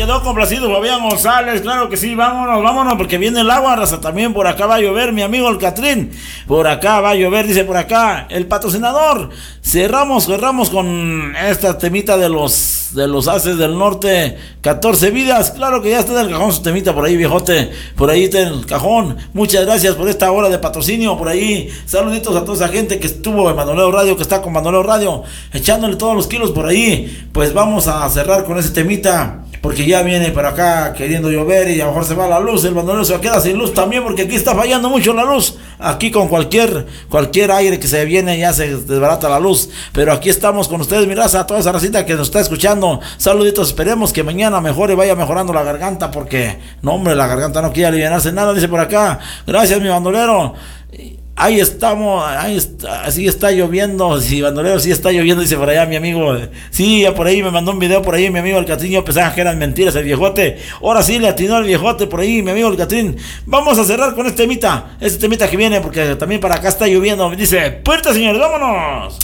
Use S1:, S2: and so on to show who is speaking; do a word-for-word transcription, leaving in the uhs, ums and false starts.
S1: quedó complacido Fabián González, claro que sí, vámonos, vámonos, porque viene el agua, raza, también por acá va a llover, mi amigo el Catrín, por acá va a llover, dice por acá, el patrocinador. Cerramos, cerramos con esta temita de los, de los Haces del Norte, catorce vidas, claro que ya está en el cajón su temita por ahí, viejote, por ahí está en el cajón. Muchas gracias por esta hora de patrocinio, por ahí, saluditos a toda esa gente que estuvo en Bandolero Radio, que está con Bandolero Radio, echándole todos los kilos por ahí. Pues vamos a cerrar con ese temita, porque ya viene para acá queriendo llover y a lo mejor se va la luz, el bandolero se queda sin luz también, porque aquí está fallando mucho la luz, aquí con cualquier cualquier aire que se viene ya se desbarata la luz, pero aquí estamos con ustedes, mi raza, toda esa racita que nos está escuchando, saluditos, esperemos que mañana mejore, vaya mejorando la garganta, porque no hombre, la garganta no quiere aliviarse nada, dice por acá, gracias mi bandolero. Ahí estamos, ahí está, sí está lloviendo, sí, bandolero, sí está lloviendo, dice por allá mi amigo, sí, ya por ahí me mandó un video por ahí mi amigo el Catrín, yo pensaba que eran mentiras el viejote, ahora sí le atinó el viejote por ahí, mi amigo el Catrín. Vamos a cerrar con este temita, este temita que viene, porque también para acá está lloviendo, dice, puerta señores, vámonos.